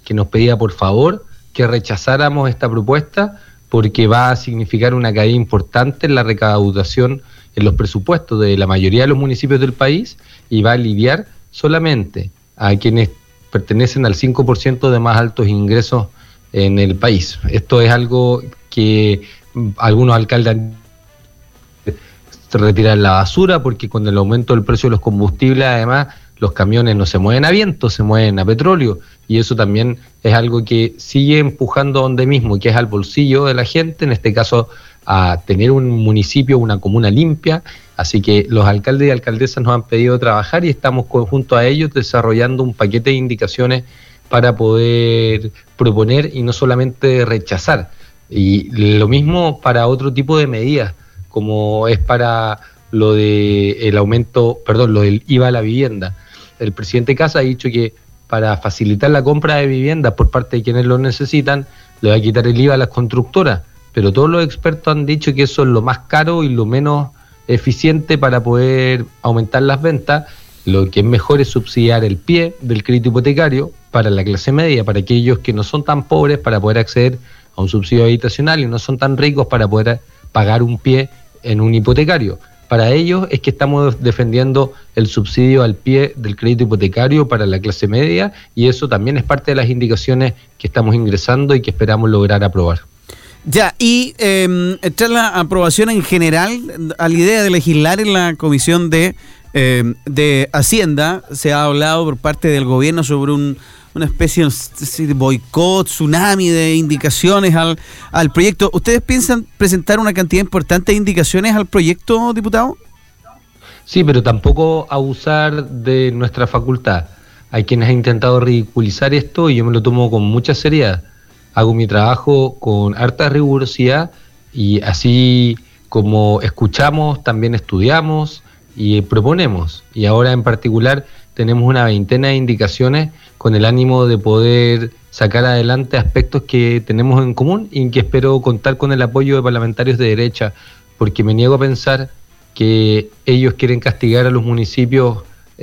que nos pedía por favor que rechazáramos esta propuesta porque va a significar una caída importante en la recaudación en los presupuestos de la mayoría de los municipios del país y va a aliviar solamente a quienes pertenecen al 5% de más altos ingresos en el país. Esto es algo que algunos alcaldes retiran la basura porque con el aumento del precio de los combustibles además los camiones no se mueven a viento, se mueven a petróleo y eso también es algo que sigue empujando a donde mismo, que es al bolsillo de la gente, en este caso a tener un municipio, una comuna limpia. Así que los alcaldes y alcaldesas nos han pedido trabajar y estamos junto a ellos desarrollando un paquete de indicaciones para poder proponer y no solamente rechazar. Y lo mismo para otro tipo de medidas, como es para lo de lo del IVA a la vivienda. El presidente Kast ha dicho que para facilitar la compra de viviendas por parte de quienes lo necesitan, le va a quitar el IVA a las constructoras, pero todos los expertos han dicho que eso es lo más caro y lo menos eficiente para poder aumentar las ventas. Lo que es mejor es subsidiar el pie del crédito hipotecario para la clase media, para aquellos que no son tan pobres para poder acceder a un subsidio habitacional y no son tan ricos para poder pagar un pie en un hipotecario. Para ellos es que estamos defendiendo el subsidio al pie del crédito hipotecario para la clase media y eso también es parte de las indicaciones que estamos ingresando y que esperamos lograr aprobar. Ya, y tras la aprobación en general a la idea de legislar en la Comisión de Hacienda, se ha hablado por parte del gobierno sobre una especie de boicot, tsunami de indicaciones al proyecto. ¿Ustedes piensan presentar una cantidad importante de indicaciones al proyecto, diputado? Sí, pero tampoco abusar de nuestra facultad. Hay quienes han intentado ridiculizar esto y yo me lo tomo con mucha seriedad. Hago mi trabajo con harta rigurosidad y así como escuchamos, también estudiamos y proponemos. Y ahora en particular tenemos una veintena de indicaciones con el ánimo de poder sacar adelante aspectos que tenemos en común y que espero contar con el apoyo de parlamentarios de derecha, porque me niego a pensar que ellos quieren castigar a los municipios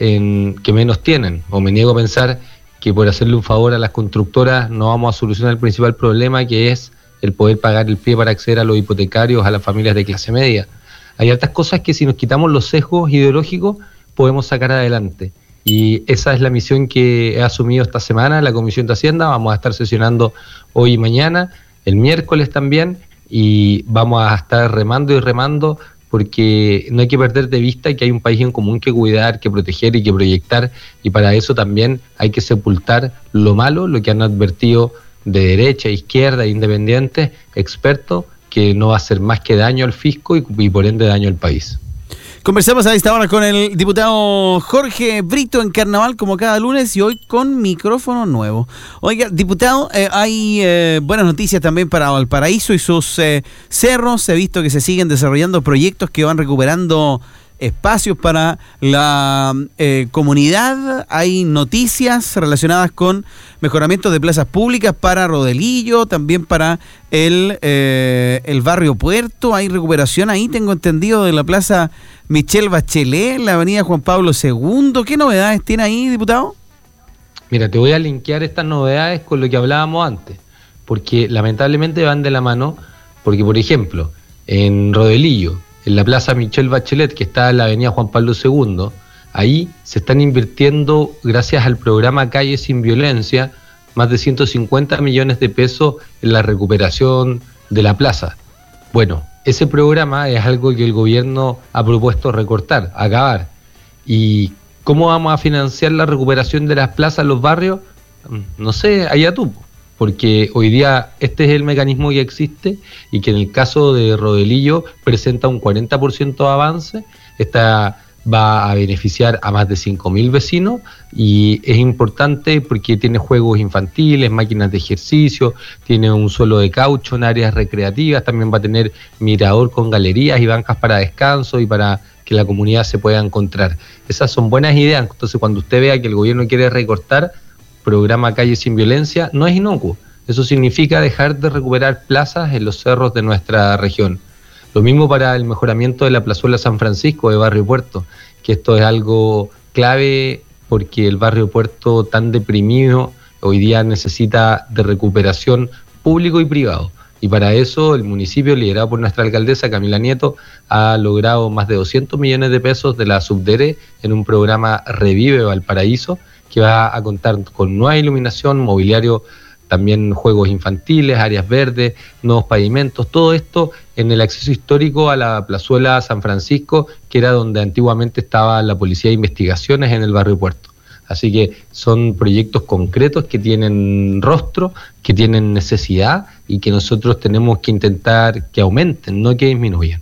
que menos tienen, o me niego a pensar que por hacerle un favor a las constructoras no vamos a solucionar el principal problema, que es el poder pagar el pie para acceder a los hipotecarios, a las familias de clase media. Hay hartas cosas que si nos quitamos los sesgos ideológicos podemos sacar adelante. Y esa es la misión que he asumido esta semana en la Comisión de Hacienda. Vamos a estar sesionando hoy y mañana, el miércoles también, y vamos a estar remando y remando porque no hay que perder de vista que hay un país en común que cuidar, que proteger y que proyectar, y para eso también hay que sepultar lo malo, lo que han advertido de derecha, izquierda, independientes, expertos, que no va a hacer más que daño al fisco y por ende daño al país. Conversamos a esta hora con el diputado Jorge Brito en Carnaval, como cada lunes, y hoy con micrófono nuevo. Oiga, diputado, hay buenas noticias también para Valparaíso y sus cerros. He visto que se siguen desarrollando proyectos que van recuperando espacios para la comunidad. Hay noticias relacionadas con mejoramientos de plazas públicas para Rodelillo, también para el barrio Puerto. Hay recuperación ahí, tengo entendido, de la plaza Michelle Bachelet, la avenida Juan Pablo II. ¿Qué novedades tiene ahí, diputado? Mira, te voy a linkear estas novedades con lo que hablábamos antes, porque lamentablemente van de la mano, porque por ejemplo, en Rodelillo, en la plaza Michelle Bachelet, que está en la avenida Juan Pablo II, ahí se están invirtiendo, gracias al programa Calle Sin Violencia, más de 150 millones de pesos en la recuperación de la plaza. Bueno, ese programa es algo que el gobierno ha propuesto recortar, acabar. ¿Y cómo vamos a financiar la recuperación de las plazas en los barrios? No sé, allá tú. Porque hoy día este es el mecanismo que existe y que en el caso de Rodelillo presenta un 40% de avance. Esta va a beneficiar a más de 5.000 vecinos y es importante porque tiene juegos infantiles, máquinas de ejercicio, tiene un suelo de caucho en áreas recreativas, también va a tener mirador con galerías y bancas para descanso y para que la comunidad se pueda encontrar. Esas son buenas ideas. Entonces, cuando usted vea que el gobierno quiere recortar, programa Calle Sin Violencia, no es inocuo. Eso significa dejar de recuperar plazas en los cerros de nuestra región. Lo mismo para el mejoramiento de la plazuela San Francisco de Barrio Puerto, que esto es algo clave porque el Barrio Puerto tan deprimido hoy día necesita de recuperación público y privado. Y para eso el municipio, liderado por nuestra alcaldesa Camila Nieto, ha logrado más de 200 millones de pesos de la Subdere en un programa Revive Valparaíso, que va a contar con nueva iluminación, mobiliario, también juegos infantiles, áreas verdes, nuevos pavimentos, todo esto en el acceso histórico a la plazuela San Francisco, que era donde antiguamente estaba la Policía de Investigaciones en el barrio Puerto. Así que son proyectos concretos que tienen rostro, que tienen necesidad y que nosotros tenemos que intentar que aumenten, no que disminuyan.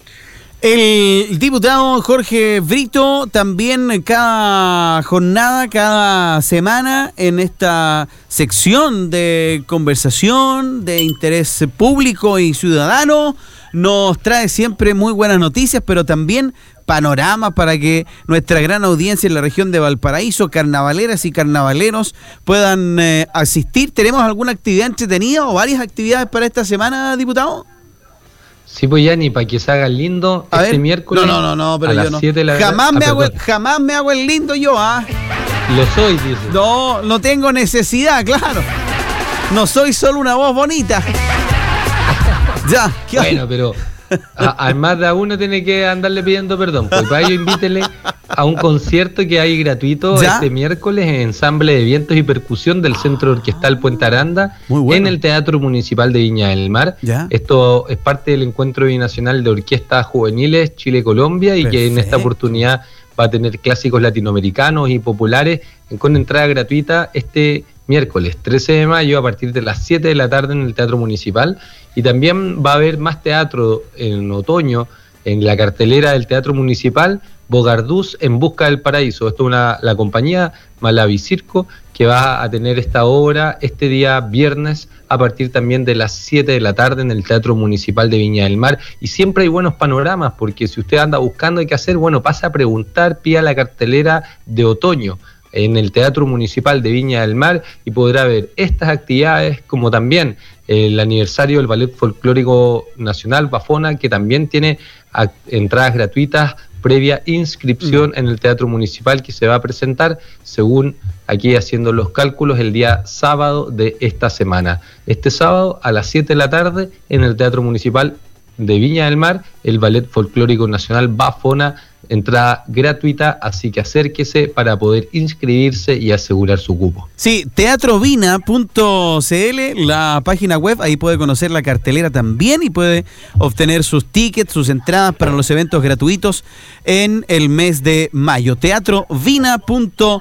El diputado Jorge Brito también cada jornada, cada semana en esta sección de conversación de interés público y ciudadano nos trae siempre muy buenas noticias, pero también panoramas para que nuestra gran audiencia en la región de Valparaíso, carnavaleras y carnavaleros, puedan asistir. ¿Tenemos alguna actividad entretenida o varias actividades para esta semana, diputado? Sí, pues Yanni, para que se haga lindo, a este ver, miércoles no, pero a las 7 de la tarde. Jamás me hago el lindo yo, Lo soy, dice. No tengo necesidad, claro. No soy solo una voz bonita. Ya. Bueno, pero además de uno tiene que andarle pidiendo perdón. Pues para ello invítele a un concierto que hay gratuito este miércoles en Ensamble de Vientos y Percusión del Centro Orquestal Puente Aranda, en el Teatro Municipal de Viña del Mar. ¿Ya? Esto es parte del Encuentro Binacional de Orquestas Juveniles Chile-Colombia y que en esta oportunidad va a tener clásicos latinoamericanos y populares con entrada gratuita este miércoles 13 de mayo a partir de las 7 de la tarde en el Teatro Municipal. Y también va a haber más teatro en otoño en la cartelera del Teatro Municipal, Bogardús en Busca del Paraíso. Esto es la compañía Malavi Circo que va a tener esta obra este día viernes a partir también de las 7 de la tarde en el Teatro Municipal de Viña del Mar. Y siempre hay buenos panoramas, porque si usted anda buscando qué hacer, bueno, pasa a preguntar, pida la cartelera de otoño en el Teatro Municipal de Viña del Mar y podrá ver estas actividades, como también el aniversario del Ballet Folclórico Nacional Bafona, que también tiene entradas gratuitas previa inscripción en el Teatro Municipal, que se va a presentar, según aquí haciendo los cálculos, el día sábado de esta semana. Este sábado a las 7 de la tarde en el Teatro Municipal de Viña del Mar, el Ballet Folclórico Nacional Bafona, entrada gratuita, así que acérquese para poder inscribirse y asegurar su cupo. Sí, teatrovina.cl, la página web, ahí puede conocer la cartelera también y puede obtener sus tickets, sus entradas para los eventos gratuitos en el mes de mayo. teatrovina.cl.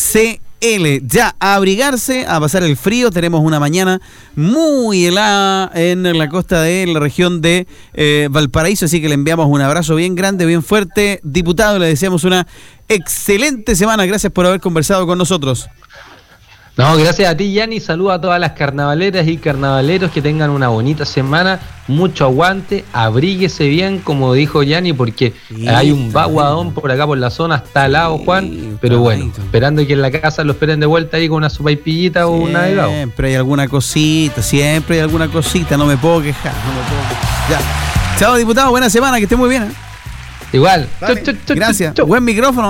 Ya, a abrigarse, a pasar el frío. Tenemos una mañana muy helada en la costa de la región de Valparaíso, así que le enviamos un abrazo bien grande, bien fuerte, diputado, le deseamos una excelente semana. Gracias por haber conversado con nosotros. No, gracias a ti, Yanni. Saludos a todas las carnavaleras y carnavaleros, que tengan una bonita semana, mucho aguante, abríguese bien, como dijo Yanni, porque hay un vaguadón por acá por la zona, está helado, Juan, pero bueno, esperando que en la casa lo esperen de vuelta ahí con una sopaipillita o un navegado. Siempre hay alguna cosita, no me puedo quejar, Ya. Chao, diputado, buena semana, que esté muy bien. Igual. Vale. Gracias. Buen micrófono,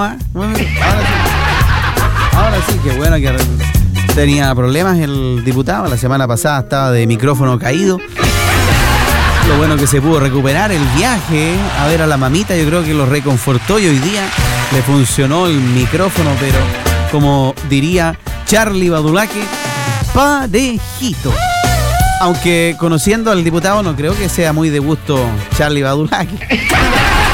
Ahora sí, qué bueno que tenía problemas el diputado. La semana pasada estaba de micrófono caído. Lo bueno que se pudo recuperar el viaje a ver a la mamita. Yo creo que lo reconfortó y hoy día le funcionó el micrófono, pero como diría Charly Badulaque, parejito. Aunque conociendo al diputado no creo que sea muy de gusto Charly Badulaque.